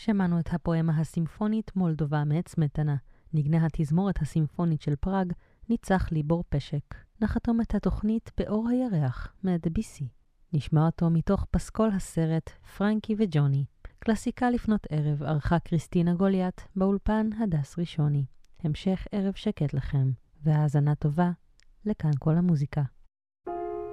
שמענו את הפואמה הסימפונית מולדובה מאת סמטנה. נגנה התזמורת הסימפונית של פראג, ניצח ליבור פשק. נחתום את התוכנית באור הירח מהדביסי. נשמע אותו מתוך פסקול הסרט פרנקי וג'וני. קלאסיקה לפנות ערב ערכה קריסטינה גוליית, באולפן הדס ראשוני. המשך ערב שקט לכם, והאזנה טובה לכאן כל המוזיקה.